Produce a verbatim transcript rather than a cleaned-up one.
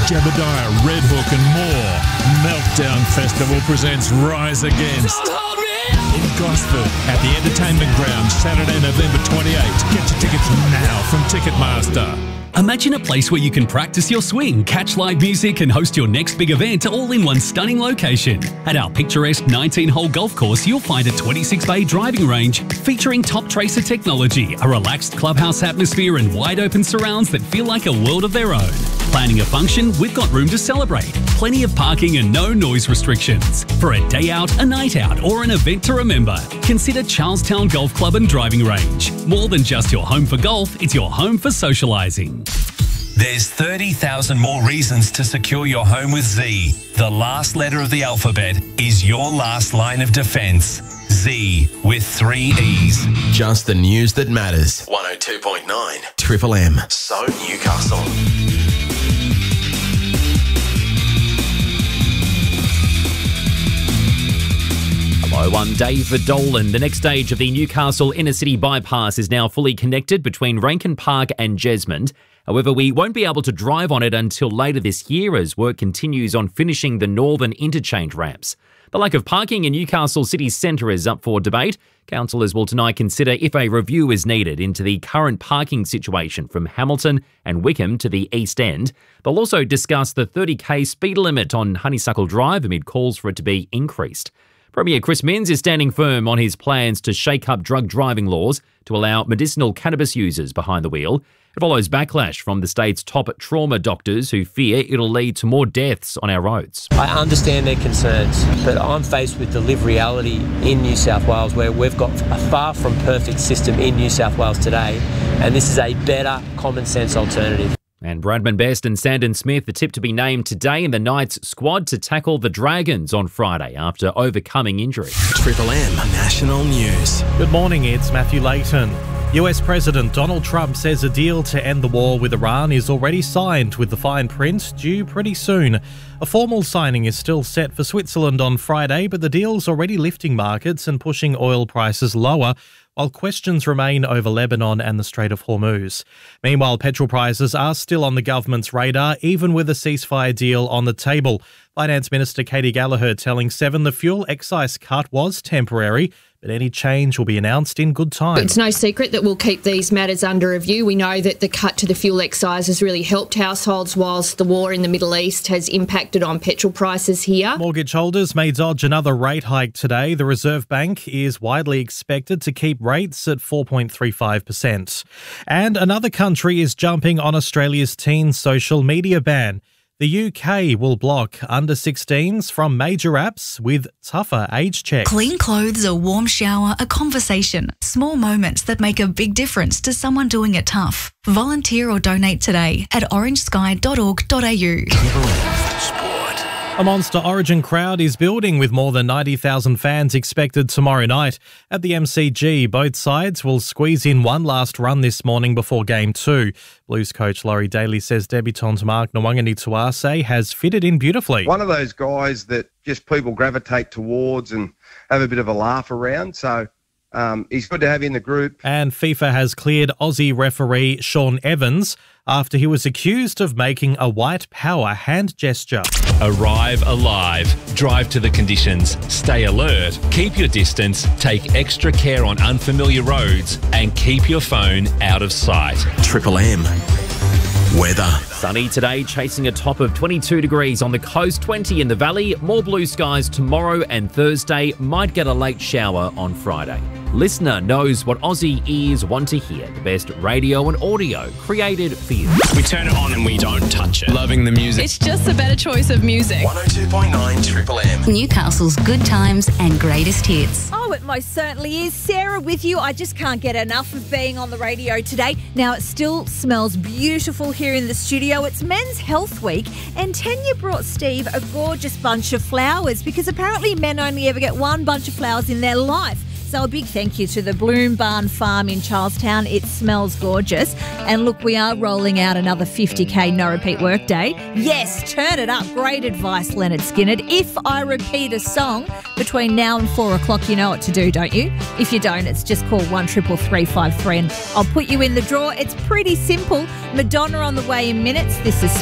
Jebediah, Red Hook and more. Meltdown Festival presents Rise Against. In Gosford at the Entertainment Ground, Saturday, November twenty-eighth. Get your tickets now from Ticketmaster. Imagine a place where you can practice your swing, catch live music and host your next big event all in one stunning location. At our picturesque nineteen-hole golf course, you'll find a twenty-six bay driving range featuring top tracer technology, a relaxed clubhouse atmosphere and wide-open surrounds that feel like a world of their own. Planning a function? We've got room to celebrate. Plenty of parking and no noise restrictions. For a day out, a night out or an event to remember, consider Charlestown Golf Club and Driving Range. More than just your home for golf, it's your home for socialising. There's thirty thousand more reasons to secure your home with Z. The last letter of the alphabet is your last line of defence. Z with three E's. Just the news that matters. one oh two point nine Triple M. So Newcastle. Hello, I'm David Dolan. The next stage of the Newcastle Inner City Bypass is now fully connected between Rankin Park and Jesmond. However, we won't be able to drive on it until later this year as work continues on finishing the northern interchange ramps. The lack of parking in Newcastle city centre is up for debate. Councillors will tonight consider if a review is needed into the current parking situation from Hamilton and Wickham to the East End. They'll also discuss the thirty k speed limit on Honeysuckle Drive amid calls for it to be increased. Premier Chris Minns is standing firm on his plans to shake up drug driving laws to allow medicinal cannabis users behind the wheel. It follows backlash from the state's top trauma doctors who fear it'll lead to more deaths on our roads. I understand their concerns, but I'm faced with the live reality in New South Wales where we've got a far from perfect system in New South Wales today, and this is a better common sense alternative. And Bradman Best and Sandon Smith are tipped to be named today in the Knights squad to tackle the Dragons on Friday after overcoming injury. Triple M National News. Good morning, it's Matthew Layton. U S President Donald Trump says a deal to end the war with Iran is already signed with the fine print due pretty soon. A formal signing is still set for Switzerland on Friday, but the deal's already lifting markets and pushing oil prices lower, while questions remain over Lebanon and the Strait of Hormuz. Meanwhile, petrol prices are still on the government's radar, even with a ceasefire deal on the table. Finance Minister Katie Gallagher telling Seven the fuel excise cut was temporary, but any change will be announced in good time. It's no secret that we'll keep these matters under review. We know that the cut to the fuel excise has really helped households whilst the war in the Middle East has impacted on petrol prices here. Mortgage holders may dodge another rate hike today. The Reserve Bank is widely expected to keep rates at four point three five percent. And another country is jumping on Australia's teen social media ban. The U K will block under sixteens from major apps with tougher age checks. Clean clothes, a warm shower, a conversation. Small moments that make a big difference to someone doing it tough. Volunteer or donate today at orange sky dot org dot a u. A Monster Origin crowd is building with more than ninety thousand fans expected tomorrow night. At the M C G, both sides will squeeze in one last run this morning before Game two. Blues coach Laurie Daly says debutant Mark Nwangani Tuase has fitted in beautifully. One of those guys that just people gravitate towards and have a bit of a laugh around, so um, he's good to have in the group. And FIFA has cleared Aussie referee Sean Evans after he was accused of making a white power hand gesture. Arrive alive. Drive to the conditions. Stay alert. Keep your distance. Take extra care on unfamiliar roads and keep your phone out of sight. Triple M. Weather. Sunny today, chasing a top of twenty-two degrees on the coast, twenty in the valley. More blue skies tomorrow and Thursday. Might get a late shower on Friday. Listener knows what Aussie ears want to hear. The best radio and audio created for you. We turn it on and we don't touch it. Loving the music. It's just a better choice of music. one oh two point nine Triple M. Newcastle's good times and greatest hits. Oh, it most certainly is. Sarah with you. I just can't get enough of being on the radio today. Now, it still smells beautiful here in the studio. It's Men's Health Week, and Tanya brought Steve a gorgeous bunch of flowers because apparently men only ever get one bunch of flowers in their life. So a big thank you to the Bloom Barn Farm in Charlestown. It smells gorgeous. And look, we are rolling out another fifty k no repeat workday. Yes, turn it up. Great advice, Leonard Skinner. If I repeat a song between now and four o'clock, you know what to do, don't you? If you don't, it's just call one triple three five three and I'll put you in the draw. It's pretty simple. Madonna on the way in minutes. This is